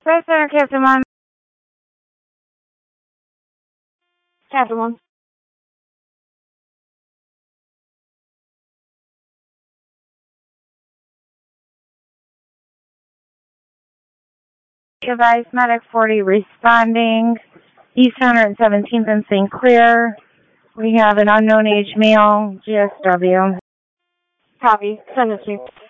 Press Center, Captain 1. Captain 1. Advice Medic 40 responding. East 117th and St. Clair. We have an unknown age male, GSW. Copy. Send it to you.